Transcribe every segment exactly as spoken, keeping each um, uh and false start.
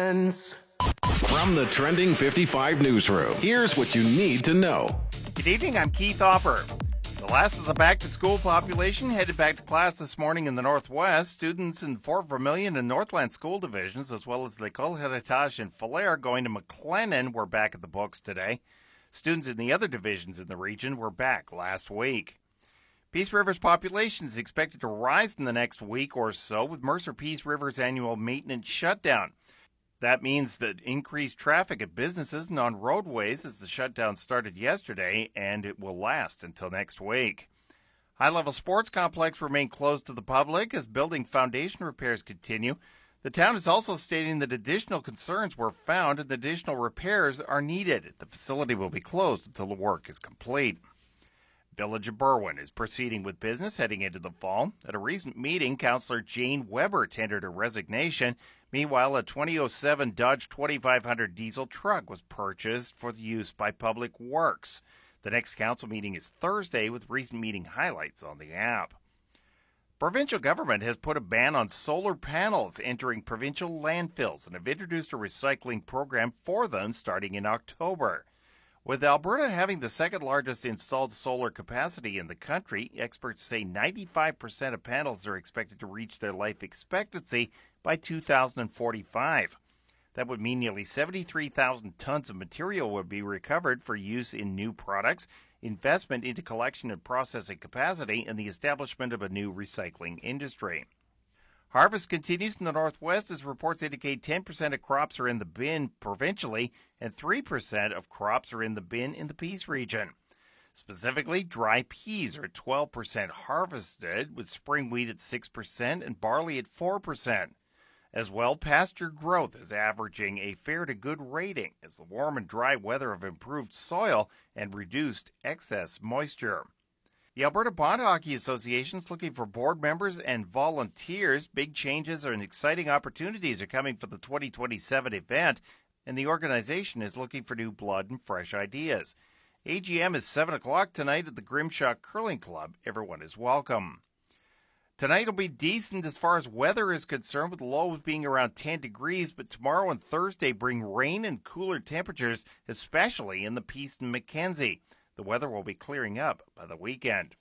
friends. From the Trending fifty-five newsroom, here's what you need to know. Good evening, I'm Keith Hopper. The last of the back-to-school population headed back to class this morning in the Northwest. Students in Fort Vermilion and Northland school divisions, as well as L'École Héritage and Falher going to McLennan, were back at the books today. Students in the other divisions in the region were back last week. Peace River's population is expected to rise in the next week or so with Mercer Peace River's annual maintenance shutdown. That means that increased traffic at businesses and on roadways as the shutdown started yesterday, and it will last until next week. High-level sports complex remain closed to the public as building foundation repairs continue. The town is also stating that additional concerns were found and additional repairs are needed. The facility will be closed until the work is complete. Village of Berwyn is proceeding with business heading into the fall. At a recent meeting, Councillor Jane Weber tendered her resignation. Meanwhile, a twenty oh seven Dodge twenty-five hundred diesel truck was purchased for use by Public Works. The next council meeting is Thursday with recent meeting highlights on the app. Provincial government has put a ban on solar panels entering provincial landfills and have introduced a recycling program for them starting in October. With Alberta having the second largest installed solar capacity in the country, experts say ninety-five percent of panels are expected to reach their life expectancy by two thousand forty-five. That would mean nearly seventy-three thousand tons of material would be recovered for use in new products, investment into collection and processing capacity, and the establishment of a new recycling industry. Harvest continues in the Northwest as reports indicate ten percent of crops are in the bin provincially and three percent of crops are in the bin in the Peace region. Specifically, dry peas are at twelve percent harvested, with spring wheat at six percent and barley at four percent. As well, pasture growth is averaging a fair to good rating as the warm and dry weather have improved soil and reduced excess moisture. The Alberta Pond Hockey Association is looking for board members and volunteers. Big changes and exciting opportunities are coming for the twenty twenty-seven event, and the organization is looking for new blood and fresh ideas. A G M is seven o'clock tonight at the Grimshaw Curling Club. Everyone is welcome. Tonight will be decent as far as weather is concerned, with lows being around ten degrees, but tomorrow and Thursday bring rain and cooler temperatures, especially in the Peace and Mackenzie. The weather will be clearing up by the weekend.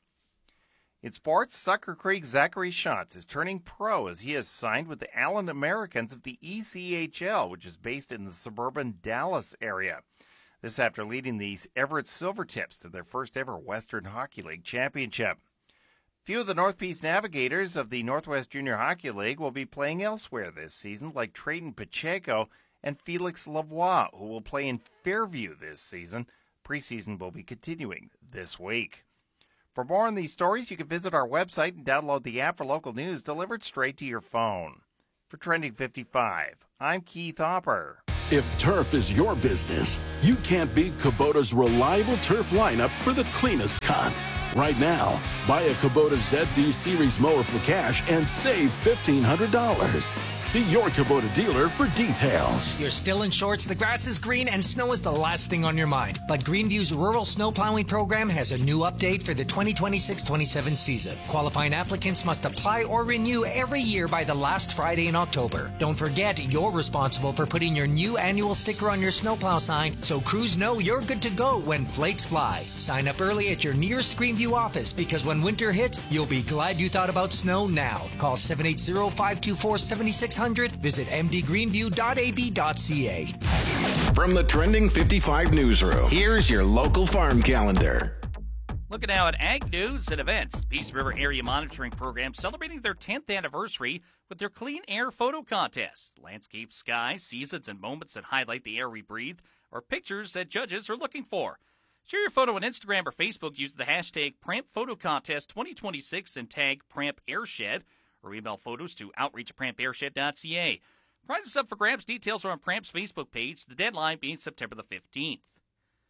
In sports, Sucker Creek Zachary Shantz is turning pro as he has signed with the Allen Americans of the E C H L, which is based in the suburban Dallas area. This after leading the Everett Silvertips to their first ever Western Hockey League championship. Few of the North Peace Navigators of the Northwest Junior Hockey League will be playing elsewhere this season, like Trayton Pacheco and Felix Lavoie, who will play in Fairview this season. Preseason will be continuing this week. For more on these stories, you can visit our website and download the app for local news delivered straight to your phone. For Trending fifty-five, I'm Keith Hopper. If turf is your business, you can't beat Kubota's reliable turf lineup for the cleanest cut. Right now, buy a Kubota Z D Series mower for cash and save fifteen hundred dollars. See your Kubota dealer for details. You're still in shorts, the grass is green, and snow is the last thing on your mind. But Greenview's Rural Snow Plowing Program has a new update for the twenty twenty-six twenty-seven season. Qualifying applicants must apply or renew every year by the last Friday in October. Don't forget, you're responsible for putting your new annual sticker on your snowplow sign, so crews know you're good to go when flakes fly. Sign up early at your nearest Greenview office, because when winter hits, you'll be glad you thought about snow now. Call seven eight zero, five two four, seven six zero zero. Visit m d greenview dot a b dot c a. From the Trending fifty-five newsroom, here's your local farm calendar. Looking now at ag news and events. Peace River Area Monitoring Program celebrating their tenth anniversary with their Clean Air Photo Contest. Landscape, skies, seasons, and moments that highlight the air we breathe are pictures that judges are looking for. Share your photo on Instagram or Facebook using the hashtag Pramp Photo Contest twenty twenty-six and tag Pramp Airshed, or email photos to outreach at pramp airshed dot c a. Prizes up for grabs. Details are on Pramp's Facebook page, the deadline being September the fifteenth.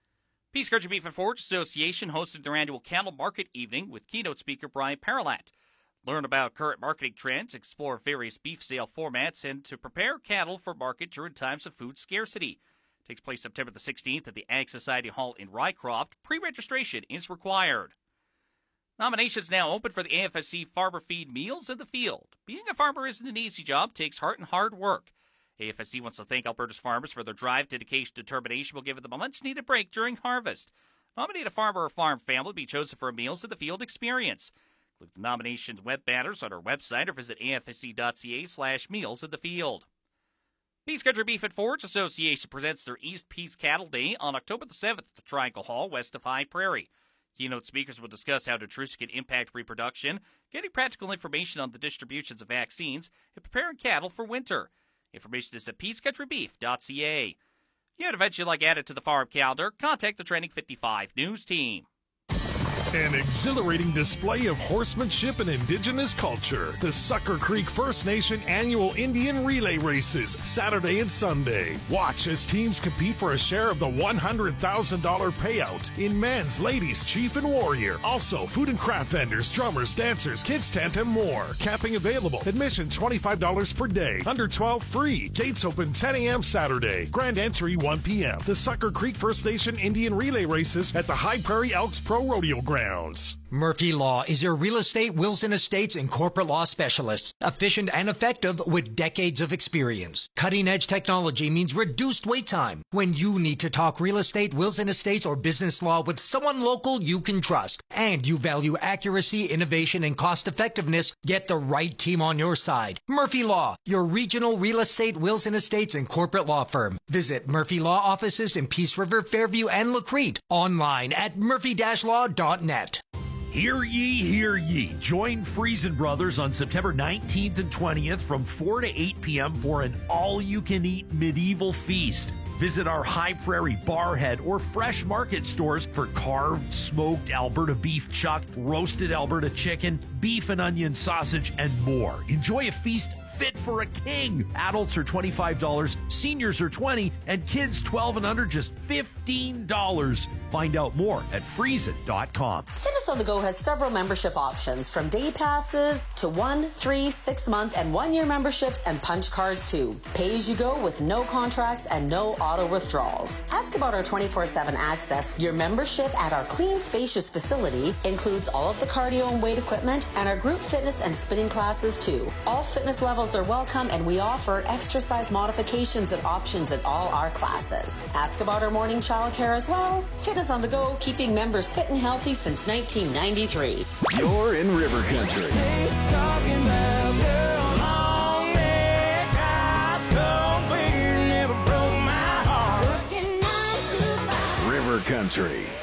Peace Country Beef and Forage Association hosted their annual cattle market evening with keynote speaker Brian Paralat. Learn about current marketing trends, explore various beef sale formats, and to prepare cattle for market during times of food scarcity. Takes place September the sixteenth at the Ag Society Hall in Rycroft. Pre-registration is required. Nominations now open for the A F S C Farmer Feed Meals in the Field. Being a farmer isn't an easy job, takes heart and hard work. A F S C wants to thank Alberta's farmers for their drive, dedication, and determination will give them a much-needed break during harvest. Nominate a farmer or farm family to be chosen for a Meals in the Field experience. Click the nominations web banners on our website or visit afsc.ca slash meals in the field. Peace Country Beef and Forage Association presents their East Peace Cattle Day on October the seventh at the Triangle Hall, west of High Prairie. Keynote speakers will discuss how nutrition can impact reproduction, getting practical information on the distributions of vaccines, and preparing cattle for winter. Information is at peace country beef dot c a. If you had events you'd like added to the farm calendar, contact the Trending fifty-five News team. An exhilarating display of horsemanship and indigenous culture. The Sucker Creek First Nation Annual Indian Relay Races, Saturday and Sunday. Watch as teams compete for a share of the one hundred thousand dollars payout in men's, ladies, chief, and warrior. Also, food and craft vendors, drummers, dancers, kids tent, and more. Camping available. Admission twenty-five dollars per day. Under twelve free. Gates open ten a.m. Saturday. Grand entry one p.m. The Sucker Creek First Nation Indian Relay Races at the High Prairie Elks Pro Rodeo Grounds. Murphy Law is your real estate, wills and estates, and corporate law specialist. Efficient and effective with decades of experience. Cutting-edge technology means reduced wait time. When you need to talk real estate, wills and estates, or business law with someone local you can trust, and you value accuracy, innovation, and cost-effectiveness, get the right team on your side. Murphy Law, your regional real estate, wills and estates, and corporate law firm. Visit Murphy Law offices in Peace River, Fairview, and Lacrete. Online at murphy dash law dot net. Hear ye, hear ye. Join Friesen Brothers on September nineteenth and twentieth from four to eight p.m. for an all-you-can-eat medieval feast. Visit our High Prairie Barhead or Fresh Market stores for carved, smoked Alberta beef chuck, roasted Alberta chicken, beef and onion sausage, and more. Enjoy a feast fit for a king. Adults are twenty-five dollars, seniors are twenty dollars, and kids twelve and under just fifteen dollars. Find out more at friesen dot com. Fitness on the Go has several membership options, from day passes to one, three, six month, and one year memberships, and punch cards too. Pay as you go with no contracts and no auto withdrawals. Ask about our twenty-four seven access. Your membership at our clean, spacious facility includes all of the cardio and weight equipment, and our group fitness and spinning classes too. All fitness levels are welcome, and we offer exercise modifications and options at all our classes. Ask about our morning childcare as well. Fitness on the Go, keeping members fit and healthy since nineteen ninety-three. You're in River Country. River Country.